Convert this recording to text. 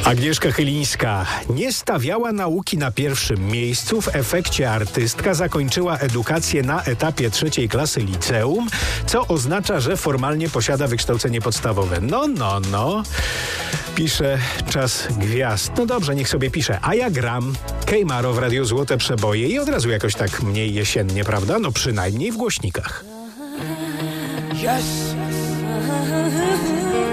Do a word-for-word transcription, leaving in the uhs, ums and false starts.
Agnieszka Chylińska nie stawiała nauki na pierwszym miejscu. W efekcie artystka zakończyła edukację na etapie trzeciej klasy liceum, co oznacza, że formalnie posiada wykształcenie podstawowe. No, no, no. Pisze Czas Gwiazd. No dobrze, niech sobie pisze. A ja gram Kejmaro w Radiu Złote Przeboje i od razu jakoś tak mniej jesiennie, prawda? No przynajmniej w głośnikach. Yes.